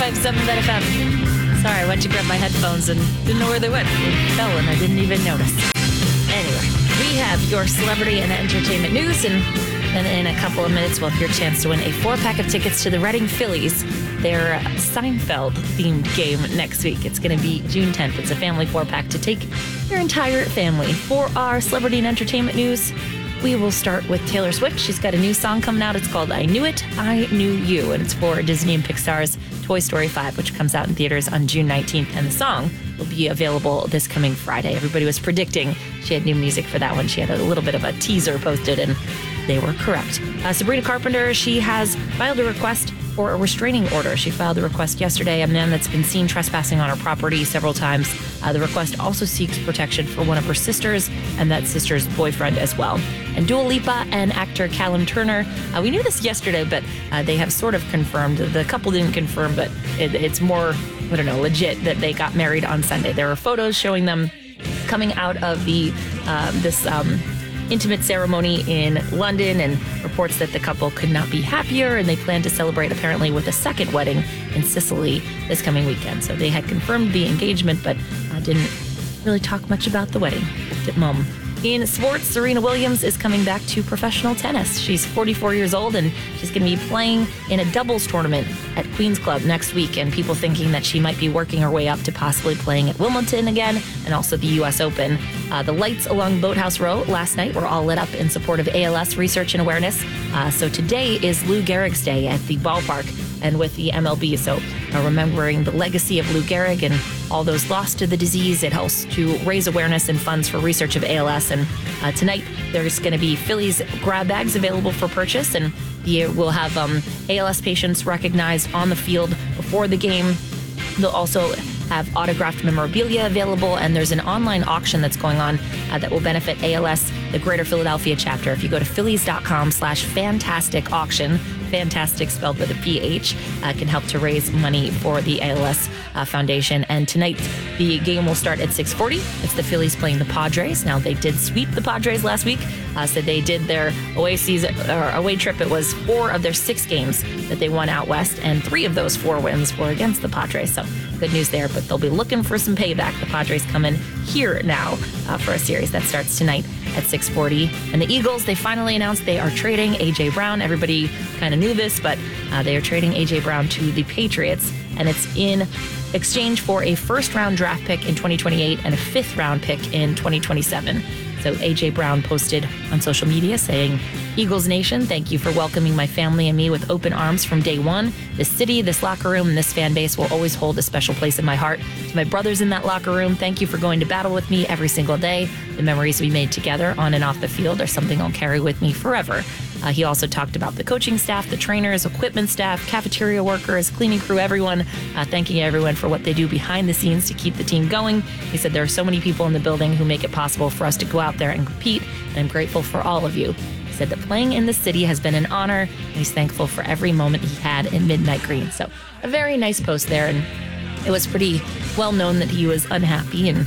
105.7 Bet FM. Sorry, I went to grab my headphones and didn't know where they went. They fell and I didn't even notice. Anyway, we have your celebrity and entertainment news, and then in a couple of minutes, we'll have your chance to win a 4-pack of tickets to the Reading Phillies, their Seinfeld-themed game next week. It's going to be June 10th. It's a family 4-pack to take your entire family. For our celebrity and entertainment news, we will start with Taylor Swift. She's got a new song coming out. It's called I Knew It, I Knew You, and it's for Disney and Pixar's Toy Story 5, which comes out in theaters on June 19th, and the song will be available this coming Friday. Everybody was predicting she had new music for that one. She had a little bit of a teaser posted, and they were correct. Sabrina Carpenter, she has filed a request for a restraining order. She filed the request yesterday. A man that's been seen trespassing on her property several times. The request also seeks protection for one of her sisters and that sister's boyfriend as well. And Dua Lipa and actor Callum Turner, we knew this yesterday, but they have sort of confirmed. The couple didn't confirm, but it's more, I don't know, legit that they got married on Sunday. There were photos showing them coming out of this intimate ceremony in London, and reports that the couple could not be happier, and they plan to celebrate apparently with a second wedding in Sicily this coming weekend. So they had confirmed the engagement, but didn't really talk much about the wedding. Kept it mum. In sports, Serena Williams is coming back to professional tennis. She's 44 years old, and she's going to be playing in a doubles tournament at Queen's Club next week, and people thinking that she might be working her way up to possibly playing at Wimbledon again, and also the U.S. Open. The lights along Boathouse Row last night were all lit up in support of ALS research and awareness. So today is Lou Gehrig's Day at the ballpark and with the MLB. So remembering the legacy of Lou Gehrig and all those lost to the disease, it helps to raise awareness and funds for research of ALS. And tonight there's going to be Phillies grab bags available for purchase, and we'll have ALS patients recognized on the field before the game. They'll also have autographed memorabilia available, and there's an online auction that's going on that will benefit ALS, the Greater Philadelphia chapter. If you go to phillies.com/fantastic auction, fantastic spelled with a PH, can help to raise money for the ALS Foundation. And tonight, the game will start at 6:40. It's the Phillies playing the Padres. Now, they did sweep the Padres last week, so they did their away trip. It was 4 of their 6 games that they won out west, and 3 of those 4 wins were against the Padres. So good news there, but they'll be looking for some payback. The Padres come in here now for a series that starts tonight at 6:40. And the Eagles, they finally announced they are trading A.J. Brown. Everybody kind of knew this, but they are trading A.J. Brown to the Patriots, and it's in exchange for a first-round draft pick in 2028 and a fifth-round pick in 2027. So A.J. Brown posted on social media saying, "Eagles Nation, thank you for welcoming my family and me with open arms from day one. This city, this locker room, and this fan base will always hold a special place in my heart. To my brothers in that locker room, thank you for going to battle with me every single day. The memories we made together on and off the field are something I'll carry with me forever." He also talked about the coaching staff, the trainers, equipment staff, cafeteria workers, cleaning crew, everyone, thanking everyone for what they do behind the scenes to keep the team going. He said there are so many people in the building who make it possible for us to go out there and compete, and I'm grateful for all of you. He said that playing in the city has been an honor, and he's thankful for every moment he had in Midnight Green. So a very nice post there, and it was pretty well known that he was unhappy, and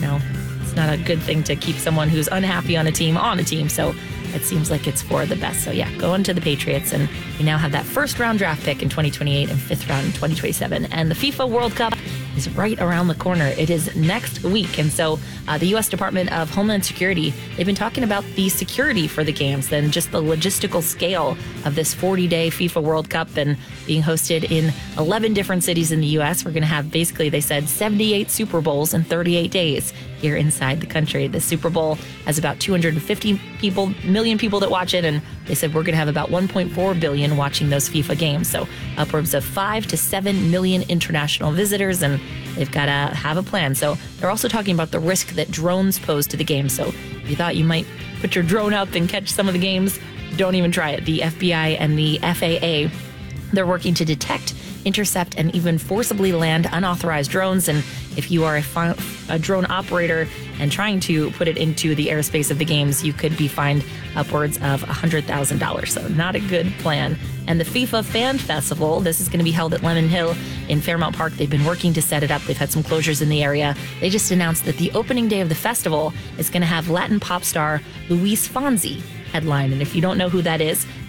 it's not a good thing to keep someone who's unhappy on a team. So it seems like it's for the best. So yeah, going to the Patriots, and we now have that first-round draft pick in 2028 and fifth round in 2027. And the FIFA World Cup is right around the corner. It is next week. And so the U.S. Department of Homeland Security, they've been talking about the security for the games and just the logistical scale of this 40-day FIFA World Cup and being hosted in 11 different cities in the U.S. We're going to have, basically, they said, 78 Super Bowls in 38 days here inside the country. The Super Bowl has about 250 million people that watch it, and they said we're going to have about 1.4 billion watching those FIFA games. So upwards of 5 to 7 million international visitors, and they've got to have a plan. So they're also talking about the risk that drones pose to the game. So if you thought you might put your drone up and catch some of the games, don't even try it. The FBI and the FAA, they're working to detect, intercept, and even forcibly land unauthorized drones. And if you are a drone operator and trying to put it into the airspace of the games, you could be fined upwards of $100,000. So not a good plan. And the FIFA Fan Festival, this is going to be held at Lemon Hill in Fairmount Park. They've been working to set it up. They've had some closures in the area. They just announced that the opening day of the festival is going to have Latin pop star Luis Fonsi headline. And if you don't know who that is,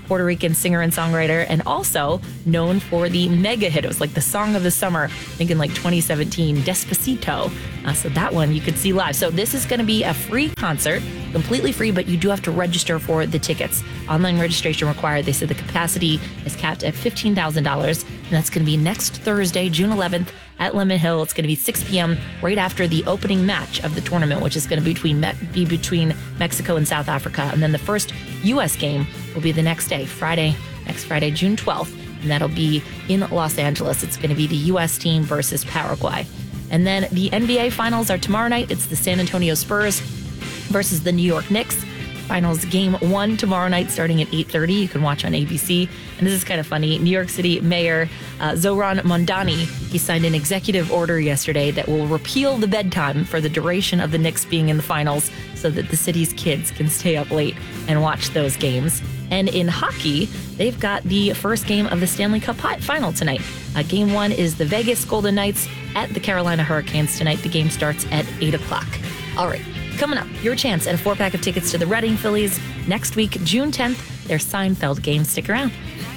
Puerto Rican singer and songwriter, and also known for the mega hit. It was like the song of the summer, I think in like 2017, Despacito. So that one you could see live. So this is going to be a free concert, completely free, but you do have to register for the tickets. Online registration required. They said the capacity is capped at $15,000, and that's going to be next Thursday, June 11th at Lemon Hill. It's going to be 6 p.m. right after the opening match of the tournament, which is going to be between Mexico and South Africa. And then the first U.S. game will be the next day, next Friday, June 12th, and that'll be in Los Angeles. It's going to be the U.S. team versus Paraguay. And then the NBA Finals are tomorrow night. It's the San Antonio Spurs versus the New York Knicks. Finals game 1 tomorrow night starting at 8:30. You can watch on ABC. And this is kind of funny. New York City Mayor Zohran Mamdani, he signed an executive order yesterday that will repeal the bedtime for the duration of the Knicks being in the finals so that the city's kids can stay up late and watch those games. And in hockey, they've got the first game of the Stanley Cup final tonight. Game 1 is the Vegas Golden Knights at the Carolina Hurricanes tonight. The game starts at 8 o'clock. All right. Coming up, your chance at a 4-pack of tickets to the Reading Phillies next week, June 10th, their Seinfeld game. Stick around.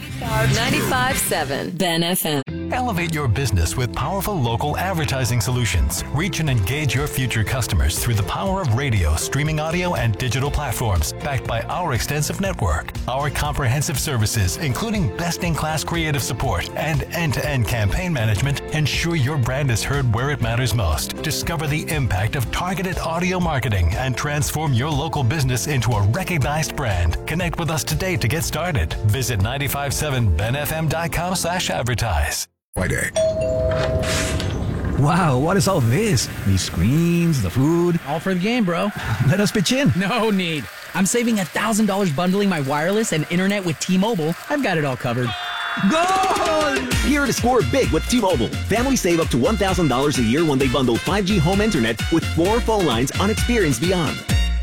95.7 Ben FM. Elevate your business with powerful local advertising solutions. Reach and engage your future customers through the power of radio, streaming audio, and digital platforms, backed by our extensive network. Our comprehensive services, including best-in-class creative support and end-to-end campaign management, ensure your brand is heard where it matters most. Discover the impact of targeted audio marketing and transform your local business into a recognized brand. Connect with us today to get started. Visit 957benfm.com/advertise. Friday. Wow, what is all this? These screens, the food. All for the game, bro. Let us pitch in. No need. I'm saving $1,000 bundling my wireless and internet with T-Mobile. I've got it all covered. Goal! Here to score big with T-Mobile. Families save up to $1,000 a year when they bundle 5G home internet with 4 phone lines on Experience Beyond.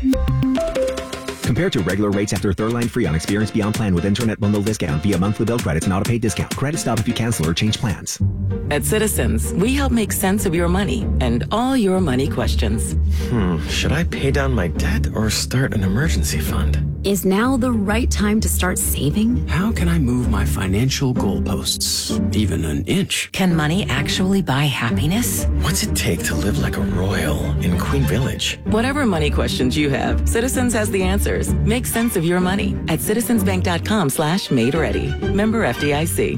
Compared to regular rates after third line free on Experience Beyond plan with internet bundle discount via monthly bill credits and auto-pay discount. Credit stop if you cancel or change plans. At Citizens, we help make sense of your money and all your money questions. Should I pay down my debt or start an emergency fund? Is now the right time to start saving? How can I move my financial goalposts even an inch? Can money actually buy happiness? What's it take to live like a royal in Queen Village? Whatever money questions you have, Citizens has the answers. Make sense of your money at citizensbank.com/made-ready. Member FDIC.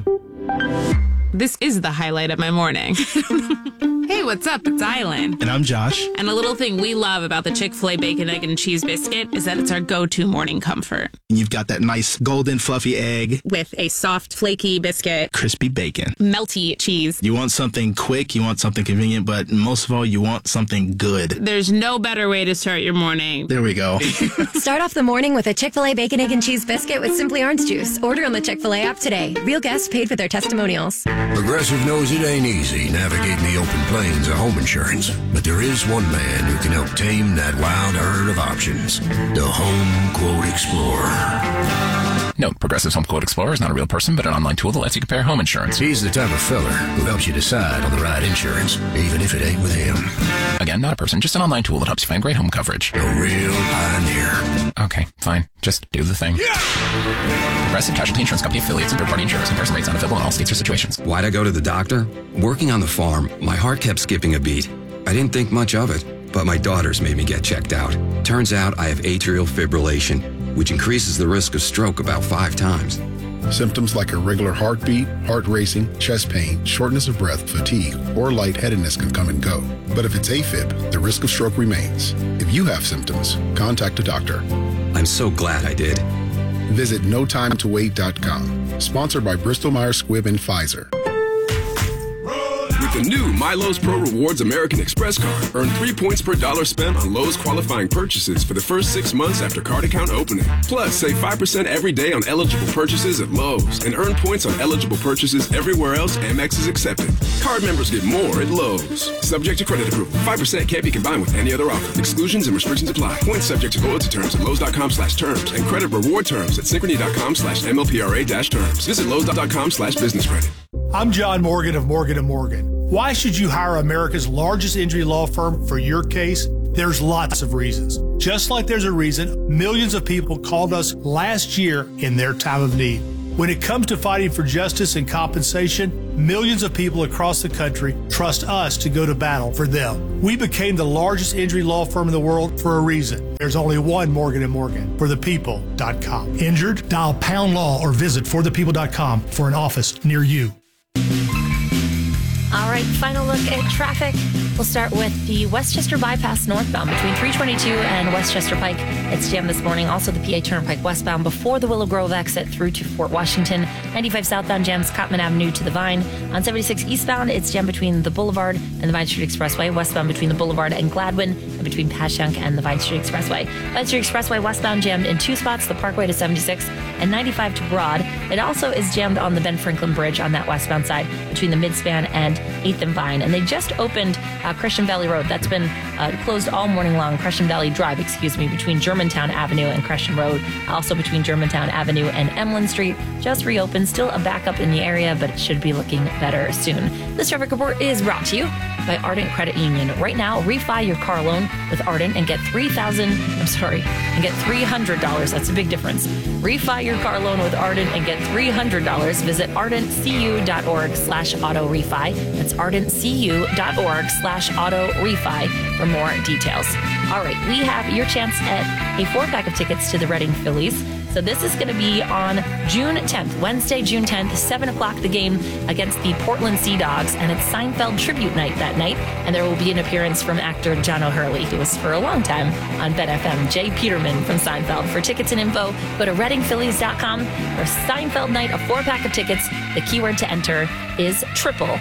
This is the highlight of my morning. Hey, what's up? It's Island. And I'm Josh. And a little thing we love about the Chick-fil-A Bacon, Egg, and Cheese Biscuit is that it's our go-to morning comfort. And you've got that nice golden fluffy egg. With a soft, flaky biscuit. Crispy bacon. Melty cheese. You want something quick, you want something convenient, but most of all, you want something good. There's no better way to start your morning. There we go. Start off the morning with a Chick-fil-A Bacon, Egg, and Cheese Biscuit with Simply Orange Juice. Order on the Chick-fil-A app today. Real guests paid for their testimonials. Progressive knows it ain't easy navigating the open plains of home insurance, but there is one man who can help tame that wild herd of options. The Home Quote Explorer. Note, Progressive's Home Quote Explorer is not a real person, but an online tool that lets you compare home insurance. He's the type of fella who helps you decide on the right insurance, even if it ain't with him. Again, not a person, just an online tool that helps you find great home coverage. A real pioneer. Okay, fine. Just do the thing. Yeah! Progressive Casualty Insurance Company affiliates and third-party insurers. Comparison rates unavailable in all states or situations. Why'd I go to the doctor? Working on the farm, my heart kept skipping a beat. I didn't think much of it, but my daughters made me get checked out. Turns out I have atrial fibrillation, which increases the risk of stroke about 5 times. Symptoms like irregular heartbeat, heart racing, chest pain, shortness of breath, fatigue, or lightheadedness can come and go. But if it's AFib, the risk of stroke remains. If you have symptoms, contact a doctor. I'm so glad I did. Visit NoTimeToWait.com. Sponsored by Bristol-Myers Squibb and Pfizer. With the new MyLowe's Pro Rewards American Express card, earn 3 points per dollar spent on Lowe's qualifying purchases for the first 6 months after card account opening. Plus, save 5% every day on eligible purchases at Lowe's and earn points on eligible purchases everywhere else Amex is accepted. Card members get more at Lowe's. Subject to credit approval. 5% can't be combined with any other offer. Exclusions and restrictions apply. Points subject to loyalty terms at Lowe's.com/terms and credit reward terms at Synchrony.com/MLPRA-terms. Visit Lowe's.com/business credit. I'm John Morgan of Morgan & Morgan. Why should you hire America's largest injury law firm for your case? There's lots of reasons. Just like there's a reason millions of people called us last year in their time of need. When it comes to fighting for justice and compensation, millions of people across the country trust us to go to battle for them. We became the largest injury law firm in the world for a reason. There's only one Morgan & Morgan, forthepeople.com. Injured? Dial pound law or visit forthepeople.com for an office near you. All right, final look at traffic. We'll start with the Westchester Bypass northbound between 322 and Westchester Pike. It's jammed this morning. Also, the PA Turnpike westbound before the Willow Grove exit through to Fort Washington. 95 southbound jams Cottman Avenue to the Vine. On 76 eastbound, it's jammed between the Boulevard and the Vine Street Expressway. Westbound between the Boulevard and Gladwin, and between Passyunk and the Vine Street Expressway. Vine Street Expressway westbound jammed in two spots, the Parkway to 76 and 95 to Broad. It also is jammed on the Ben Franklin Bridge on that westbound side between the Midspan and 8th and Vine. And they just opened Christian Valley Road. That's been closed all morning long. Christian Valley Drive, between Germantown Avenue and Christian Road. Also between Germantown Avenue and Emlyn Street. Just reopened. Still a backup in the area, but it should be looking better soon. This traffic report is brought to you by Ardent Credit Union. Right now, refi your car loan with Ardent and get $300. That's a big difference. Refi your car loan with Ardent and get $300. Visit ardentcu.org/auto refi. That's ardentcu.org/auto refi for more details. All right, we have your chance at a 4-pack of tickets to the Reading Phillies. So this is going to be on June 10th, Wednesday, June 10th, 7 o'clock, the game against the Portland Sea Dogs, and it's Seinfeld tribute night that night, and there will be an appearance from actor John O'Hurley, who was for a long time on Ben FM, Jay Peterman from Seinfeld. For tickets and info, go to readingphillies.com. For Seinfeld night, a 4-pack of tickets. The keyword to enter is triple,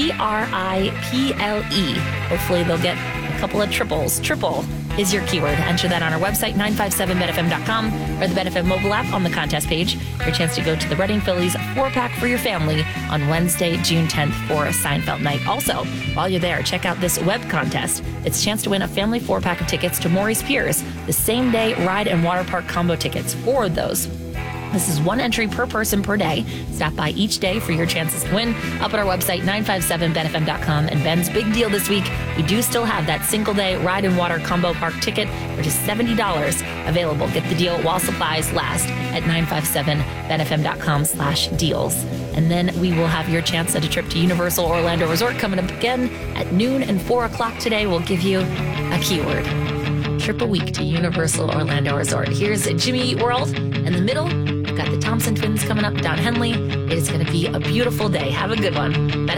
TRIPLE. Hopefully they'll get a couple of triples. Triple is your keyword. Enter that on our website, 957betfm.com, or the BetFM mobile app on the contest page. Your chance to go to the Reading Phillies 4-pack for your family on Wednesday, June 10th for Seinfeld night. Also, while you're there, check out this web contest. It's a chance to win a family 4-pack of tickets to Maurice Piers, the same-day ride and water park combo tickets. 4 of those. This is 1 entry per person per day. Stop by each day for your chances to win. Up at our website, 957betfm.com. And Ben's big deal this week, we do still have that single-day ride and water combo park ticket for just $70 available. Get the deal while supplies last at 957betfm.com/deals. And then we will have your chance at a trip to Universal Orlando Resort coming up again at noon and 4 o'clock today. We'll give you a keyword. Trip a week to Universal Orlando Resort. Here's Jimmy Eat World. In the middle, we've got the Thompson Twins coming up, Don Henley. It is going to be a beautiful day. Have a good one.